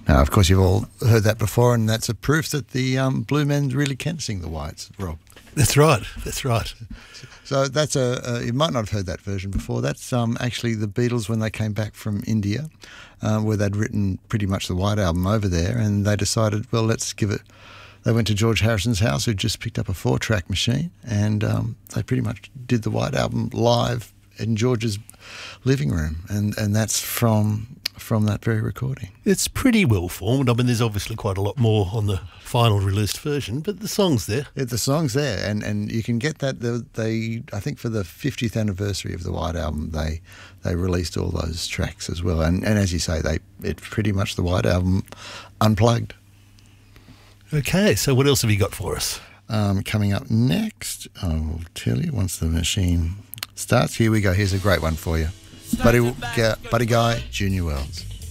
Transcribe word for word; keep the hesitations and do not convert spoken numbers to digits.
Now, of course, you've all heard that before, and that's a proof that the um, Blue Men really can sing the Whites, Rob. That's right, that's right. So that's a, a you might not have heard that version before. That's um, actually the Beatles when they came back from India, uh, where they'd written pretty much the White Album over there, and they decided, well, let's give it. They went to George Harrison's house, who just picked up a four-track machine, and um, they pretty much did the White Album live in George's living room, and, and that's from from that very recording. It's pretty well formed. I mean, there's obviously quite a lot more on the final released version, but the song's there. Yeah, the song's there, and, and you can get that. They, I think, for the fiftieth anniversary of the White Album, they they released all those tracks as well. And, and as you say, they it's pretty much the White Album unplugged. Okay, so what else have you got for us? Um, coming up next, I will tell you once the machine starts. Here we go. Here's a great one for you. Buddy, Buddy Guy, Junior Wells.